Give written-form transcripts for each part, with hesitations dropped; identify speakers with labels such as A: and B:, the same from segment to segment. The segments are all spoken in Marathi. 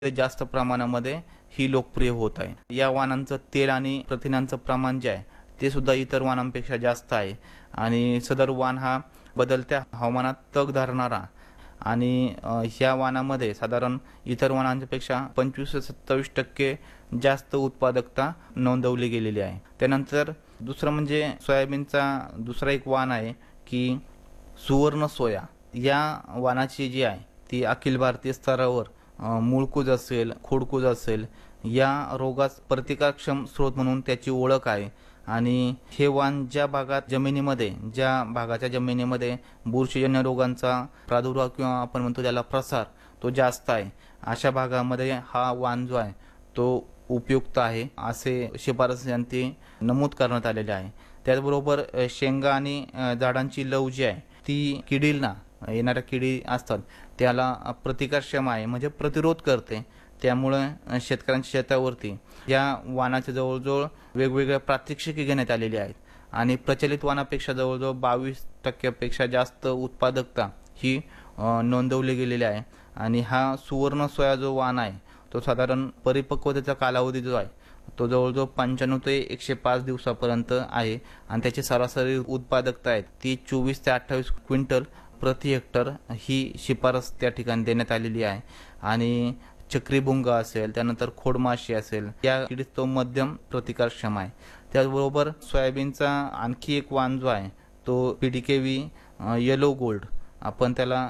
A: जास्त प्रमाणामध्ये ही लोकप्रिय होत आहे। या वाणांचं तेल आणि प्रथिनांचं प्रमाण जे आहे ते सुद्धा इतर वाणांपेक्षा जास्त आहे आणि सदर वाण हा बदलत्या हवामानात तग धरणारा आणि ह्या वाणामध्ये साधारण इतर वाणांपेक्षा 25 ते 27% जास्त उत्पादकता नोंदवली गेलेली आहे। त्यानंतर दुसरं म्हणजे सोयाबीनचा दुसरा एक वाण आहे की सुवर्ण सोया। या वाणाची जी आहे ती अखिल भारतीय स्तरावर मूळकूज असेल, खोडकूज असेल या रोगास प्रतिकारक्षम स्रोत म्हणून त्याची ओळख आहे आणि हे वाण ज्या भागाच्या जमिनीमध्ये बुरशीजन्य रोगांचा प्रादुर्भाव किंवा आपण म्हणतो त्याला प्रसार तो जास्त आहे, अशा भागामध्ये हा वाण जो आहे तो उपयुक्त आहे असे शिफारसींती नमूद करण्यात आलेले आहे। त्याचबरोबर शेंगा आणि झाडांची लव जी आहे ती किडींना येणाऱ्या किडी असतात त्याला प्रतिकारक्षम आहे, म्हणजे प्रतिरोध करते। त्यामुळे शेतकऱ्यांच्या शेतावरती या वाणाचे जवळजवळ वेगवेगळ्या प्रात्यक्षिके घेण्यात आलेली आहेत आणि प्रचलित वाणापेक्षा जवळजवळ 22% जास्त उत्पादकता ही नोंदवली गेलेली आहे। आणि हा सुवर्ण सोया जो वाण आहे तो साधारण परिपक्वतेचा कालावधी जो आहे तो जवळजवळ 95 ते 105 दिवसापर्यंत आहे आणि त्याची सरासरी उत्पादकता आहे ती 24 ते 28 क्विंटल प्रति हेक्टर ही शिफारस त्या ठिकाणी देण्यात आलेली आहे। आणि चक्रीभुंगा असेल, त्यानंतर खोडमाशी असेल, या किडीत तो मध्यम प्रतिकारक्षम आहे। त्याचबरोबर सोयाबीनचा आणखी एक वाण जो आहे तो PDKV येलो गोल्ड, आपण त्याला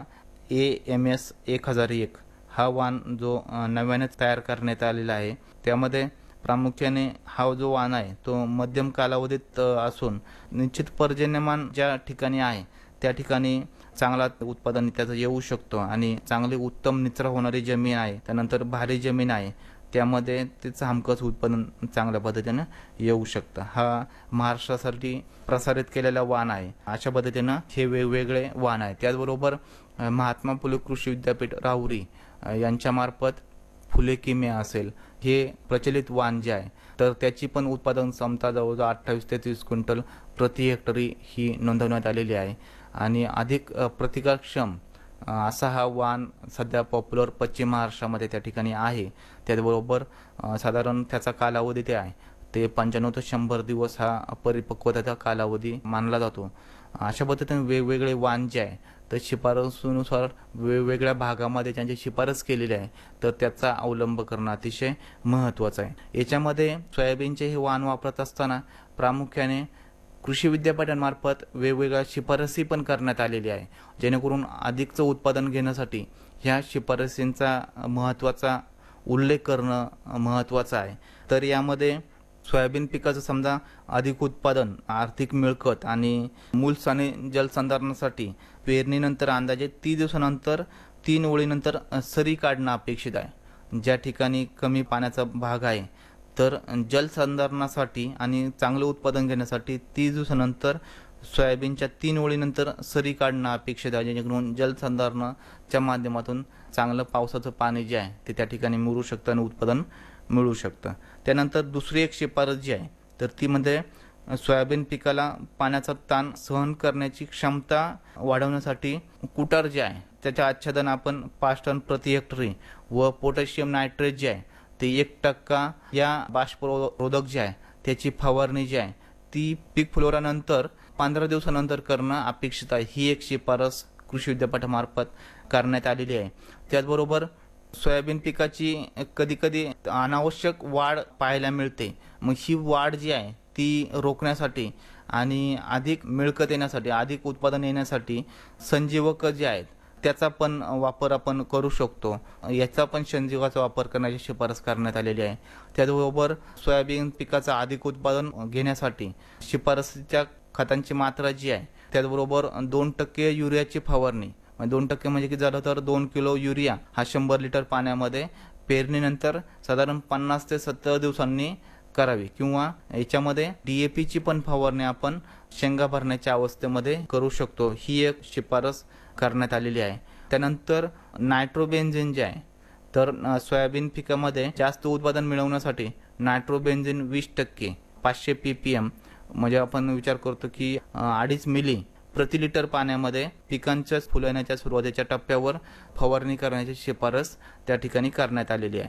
A: AMS 1001 हा वाण जो नव्याने तयार करण्यात आलेला आहे। त्यामध्ये प्रामुख्याने हा जो वाण आहे तो मध्यम कालावधीत असून निश्चित पर्जन्यमान ज्या ठिकाणी आहे त्या ठिकाणी चांगला उत्पादन त्याचं येऊ शकतो आणि चांगली उत्तम निचरा होणारी जमीन आहे, त्यानंतर भारी जमीन आहे त्यामध्ये त्याचं हमखास उत्पादन चांगल्या पद्धतीने येऊ शकतं। हा महाराष्ट्रासाठी प्रसारित केलेला वाण आहे। अशा पद्धतीनं हे वेगवेगळे वाण आहे। त्याचबरोबर महात्मा फुले कृषी विद्यापीठ राहुरी यांच्यामार्फत फुले किमिया असेल हे प्रचलित वाण जे आहे तर त्याची पण उत्पादन क्षमता जवळजवळ 28 ते 30 क्विंटल प्रति हेक्टरी ही नोंदवण्यात आलेली आहे आणि अधिक प्रतिकारक्षम असा हा वाण सध्या पॉप्युलर पश्चिम महाराष्ट्रामध्ये त्या ठिकाणी आहे। त्याचबरोबर साधारण त्याचा कालावधी ते आहे ते 95 ते 100 दिवस हा परिपक्वतेचा कालावधी मानला जातो। अशा पद्धतीने वेगवेगळे वाण जे आहे तर शिफारसीनुसार वेगवेगळ्या भागामध्ये ज्यांची शिफारस केलेली आहे तर त्याचा अवलंब करणं अतिशय महत्त्वाचं आहे। याच्यामध्ये सोयाबीनचे हे वाण वापरत असताना प्रामुख्याने कृषी विद्यापीठांमार्फत वेगवेगळ्या शिफारसी पण करण्यात आलेली आहे, जेणेकरून अधिकचं उत्पादन घेण्यासाठी ह्या शिफारसींचा महत्त्वाचा उल्लेख करणं महत्त्वाचं आहे। तर यामध्ये सोयाबीन पिकाचं समजा अधिक उत्पादन, आर्थिक मिळकत आणि मूल्स आणि जलसंधारणासाठी पेरणीनंतर अंदाजे 30 दिवसानंतर 3 ओळीनंतर सरी काढणं अपेक्षित आहे। ज्या ठिकाणी कमी पाण्याचा भाग आहे तर जलसंधारणासाठी आणि चांगले उत्पादन घेण्यासाठी 30 दिवसानंतर सोयाबीनच्या 3 ओळीनंतर सरी काढणं अपेक्षित आहे, जेणेकरून जलसंधारणाच्या माध्यमातून चांगलं पावसाचं पाणी जे आहे ते त्या ठिकाणी मुरू शकतं आणि उत्पादन मिळू शकतं। त्यानंतर दुसरी एक शिफारस जी आहे तर ती म्हणजे सोयाबीन पिकाला पाण्याचा ताण सहन करण्याची क्षमता वाढवण्यासाठी कुटार जे आहे त्याचे आच्छादन आपण 5 टन प्रति हेक्टरी व पोटॅशियम नायट्रेट जे आहे ते 1% या बाष्परोधक जे आहे त्याची फवारणी जी आहे ती पीक फुलवल्यानंतर 15 दिवसानंतर करणं अपेक्षित आहे। ही एक शिफारस कृषी विद्यापीठामार्फत करण्यात आलेली आहे। त्याचबरोबर सोयाबीन पिकाची कधीकधी अनावश्यक वाढ पाहायला मिळते, मग ही वाढ जी आहे ती रोखण्यासाठी आणि अधिक मिळकत येण्यासाठी, अधिक उत्पादन येण्यासाठी संजीवक जे आहेत त्याचा पण वापर आपण करू शकतो। याचा पण संजीवकाचा वापर करण्याची शिफारस करण्यात आलेली आहे। त्याचबरोबर सोयाबीन पिकाचं अधिक उत्पादन घेण्यासाठी शिफारसीच्या खतांची मात्रा जी आहे त्याचबरोबर 2% युरियाची फवारणी, 2% म्हणजे की झालं तर 2 किलो युरिया हा 100 लिटर पाण्यामध्ये पेरणीनंतर साधारण 50 ते 70 दिवसांनी करावी, किंवा याच्यामध्ये DAP ची पण फवारणी आपण शेंगा भरण्याच्या अवस्थेमध्ये करू शकतो। ही एक शिफारस करण्यात आलेली आहे। त्यानंतर नायट्रोबेन्झिन जे आहे तर सोयाबीन पिकामध्ये जास्त उत्पादन मिळवण्यासाठी नायट्रोबेन्झिन 20% 500 ppm म्हणजे आपण विचार करतो की 2.5 मिली प्रति लिटर पाण्यामध्ये पिकांच्या फुलण्याच्या सुरुवातीच्या टप्प्यावर फवारणी करण्याची शिफारस त्या ठिकाणी करण्यात आलेली आहे।